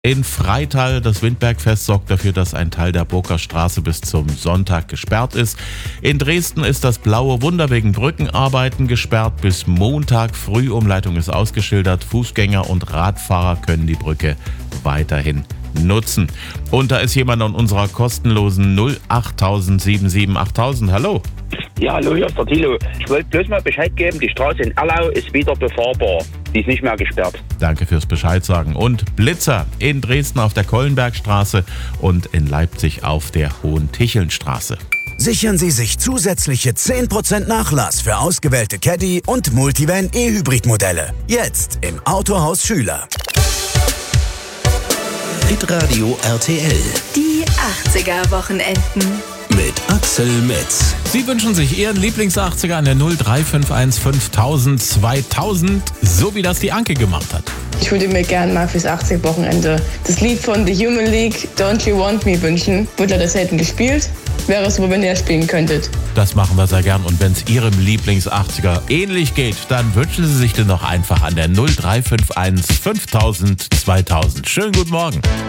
In Freital, das Windbergfest sorgt dafür, dass ein Teil der Burger Straße bis zum Sonntag gesperrt ist. In Dresden ist das Blaue Wunder wegen Brückenarbeiten gesperrt. Bis Montag früh, Umleitung ist ausgeschildert. Fußgänger und Radfahrer können die Brücke weiterhin nutzen. Und da ist jemand an unserer kostenlosen 08077 8000. Hallo. Ja, hallo, hier ist der Thilo. Ich wollte bloß mal Bescheid geben, die Straße in Erlau ist wieder befahrbar. Die ist nicht mehr gesperrt. Danke fürs Bescheid sagen. Und Blitzer in Dresden auf der Kollenbergstraße und in Leipzig auf der Hohentichelnstraße. Sichern Sie sich zusätzliche 10% Nachlass für ausgewählte Caddy und Multivan E-Hybrid-Modelle. Jetzt im Autohaus Schüler. Hitradio RTL. Die 80er-Wochenenden. Mit Axel Metz. Sie wünschen sich Ihren Lieblings-80er an der 0351 5000 2000, so wie das die Anke gemacht hat. Ich würde mir gerne mal fürs 80er-Wochenende das Lied von The Human League, Don't You Want Me, wünschen. Wurde das selten gespielt. Wäre super, wenn ihr spielen könntet. Das machen wir sehr gern. Und wenn es Ihrem Lieblings-80er ähnlich geht, dann wünschen Sie sich den noch einfach an der 0351 5000 2000. Schönen guten Morgen.